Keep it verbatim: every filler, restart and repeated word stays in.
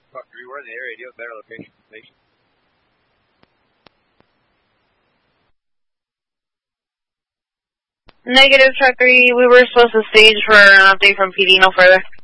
Truck three, we're in the area. Do you have a better location for the patient? Negative, Truck three. We were supposed to stage for an update from P D, no further.